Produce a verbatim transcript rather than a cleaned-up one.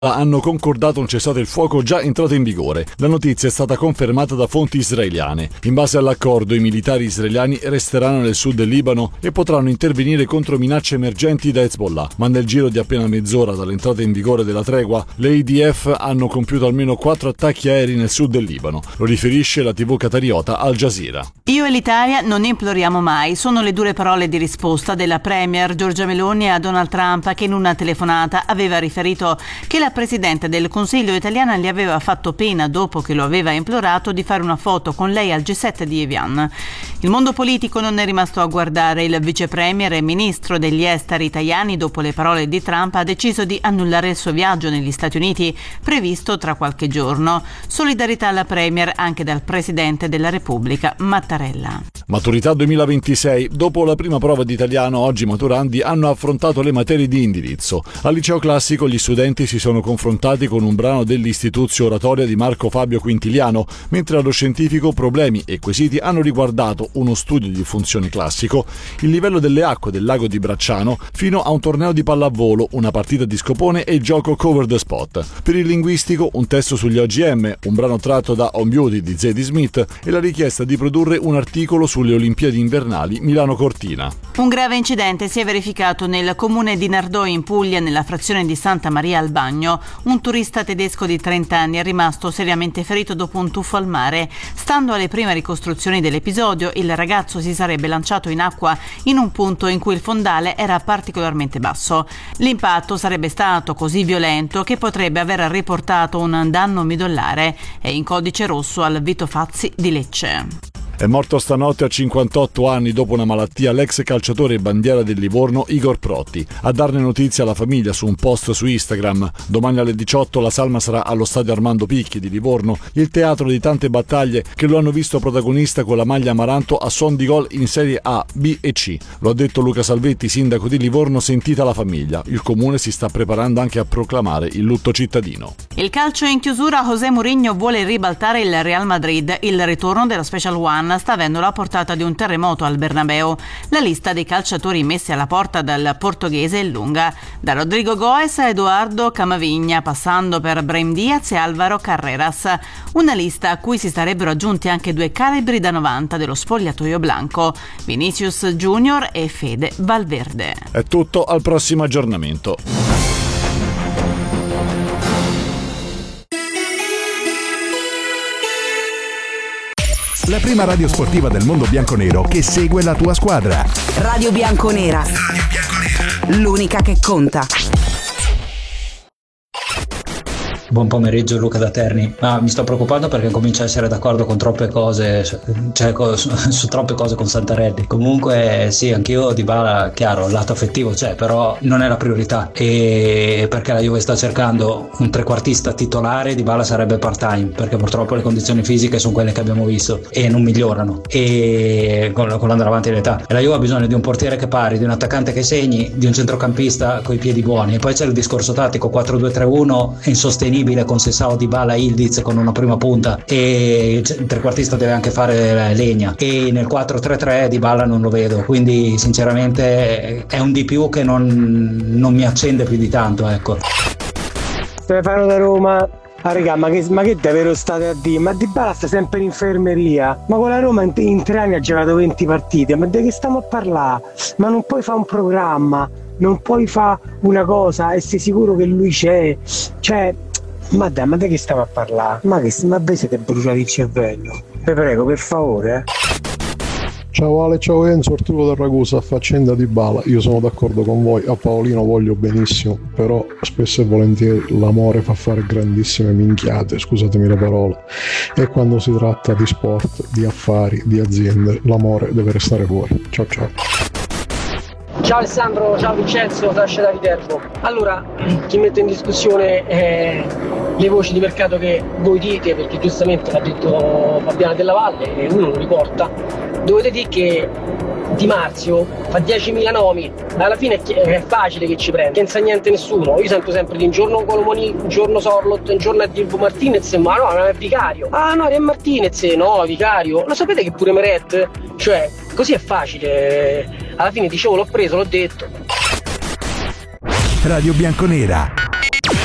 hanno concordato un cessate il fuoco già entrato in vigore. La notizia è stata confermata da fonti israeliane. In base all'accordo, i militari israeliani resteranno nel sud del Libano e potranno intervenire contro minacce emergenti da Hezbollah. Ma nel giro di appena mezz'ora dall'entrata in vigore della tregua, le I D F hanno compiuto almeno quattro attacchi aerei nel sud del Libano. Lo riferisce la tivù qatariota Al Jazeera. Io e l'Italia non imploriamo mai, sono le dure parole di risposta della premier Giorgia Meloni a Donald Trump, che in una telefonata aveva riferito che la Presidente del Consiglio italiana gli aveva fatto pena dopo che lo aveva implorato di fare una foto con lei al G sette di Evian. Il mondo politico non è rimasto a guardare. Il vice premier e ministro degli esteri Tajani, dopo le parole di Trump, ha deciso di annullare il suo viaggio negli Stati Uniti previsto tra qualche giorno. Solidarietà alla premier anche dal Presidente della Repubblica Mattarella. Maturità duemilaventisei. Dopo la prima prova di italiano, oggi i maturandi hanno affrontato le materie di indirizzo. Al liceo classico gli studenti si sono confrontati con un brano dell'Istituzio Oratoria di Marco Fabio Quintiliano, mentre allo scientifico problemi e quesiti hanno riguardato uno studio di funzione classico, il livello delle acque del lago di Bracciano, fino a un torneo di pallavolo, una partita di scopone e il gioco Cover the Spot. Per il linguistico, un testo sugli O G M, un brano tratto da On Beauty di Zadie Smith e la richiesta di produrre un articolo sulle Olimpiadi invernali Milano-Cortina. Un grave incidente si è verificato nel comune di Nardò in Puglia, nella frazione di Santa Maria al Bagno. Un turista tedesco di trenta anni è rimasto seriamente ferito dopo un tuffo al mare. Stando alle prime ricostruzioni dell'episodio, il ragazzo si sarebbe lanciato in acqua in un punto in cui il fondale era particolarmente basso. L'impatto sarebbe stato così violento che potrebbe aver riportato un danno midollare. È in codice rosso al Vito Fazzi di Lecce. È morto stanotte a cinquantotto anni dopo una malattia l'ex calciatore e bandiera del Livorno Igor Protti. A darne notizia la famiglia su un post su Instagram. Domani alle diciotto la salma sarà allo stadio Armando Picchi di Livorno, il teatro di tante battaglie che lo hanno visto protagonista con la maglia amaranto a suon di gol in Serie A, B e C. Lo ha detto Luca Salvetti, sindaco di Livorno, sentita la famiglia. Il comune si sta preparando anche a proclamare il lutto cittadino. Il calcio in chiusura. José Mourinho vuole ribaltare il Real Madrid. Il ritorno della Special One sta avendo la portata di un terremoto al Bernabeu. La lista dei calciatori messi alla porta dal portoghese è lunga, da Rodrigo Goes a Eduardo Camavinga, passando per Brahim Diaz e Alvaro Carreras. Una lista a cui si sarebbero aggiunti anche due calibri da novanta dello spogliatoio blanco, Vinicius Junior e Fede Valverde. È tutto, al prossimo aggiornamento. La prima radio sportiva del mondo bianconero che segue la tua squadra. Radio Bianconera. Radio Bianconera. L'unica che conta. Buon pomeriggio, Luca da Terni. Ah, mi sto preoccupando perché comincio a essere d'accordo con troppe cose, cioè co- su, su troppe cose con Santarelli. Comunque sì, anch'io Dybala, chiaro, il lato affettivo c'è, però non è la priorità, e perché la Juve sta cercando un trequartista titolare, Dybala sarebbe part-time, perché purtroppo le condizioni fisiche sono quelle che abbiamo visto e non migliorano, e con, con l'andare avanti dell'età. E la Juve ha bisogno di un portiere che pari, di un attaccante che segni, di un centrocampista coi piedi buoni. E poi c'è il discorso tattico, quattro due tre uno è insostenibile con Sessao, Dybala, Ildiz con una prima punta, e il trequartista deve anche fare legna, e nel quattro tre tre Dybala non lo vedo, quindi sinceramente è un di più che non, non mi accende più di tanto, ecco. Stefano da Roma. Ah raga, ma che, ma che davvero state a dire? Ma Dybala sta sempre in infermeria, ma con la Roma in, in tre anni ha giocato venti partite, ma di che stiamo a parlare? Ma non puoi fare un programma, non puoi fare una cosa e sei sicuro che lui c'è, cioè, ma dai, ma di che stiamo a parlare? Ma che, ma voi siete bruciati il cervello? Vi prego, per favore, eh. Ciao Ale, ciao Enzo, Arturo da Ragusa, faccenda Dybala. Io sono d'accordo con voi, a Paolino voglio benissimo, però spesso e volentieri l'amore fa fare grandissime minchiate, scusatemi la parola, e quando si tratta di sport, di affari, di aziende, l'amore deve restare fuori. Ciao ciao. Ciao Alessandro, ciao Vincenzo, Tasce da Viterbo. Allora, chi mette in discussione eh, le voci di mercato che voi dite, perché giustamente l'ha detto Fabiana Della Valle e uno lo riporta, dovete dire che Di Marzio fa diecimila nomi, alla fine è facile che ci prenda, che non sa niente nessuno. Io sento sempre di un giorno Colomoni, un giorno Sorlot, un giorno Adilbo Martinez, ma no, non è Vicario. Ah no, è Martinez, no, Vicario. Lo sapete che pure Meret? Cioè, così è facile. Alla fine dicevo, l'ho preso, l'ho detto. Radio Bianconera.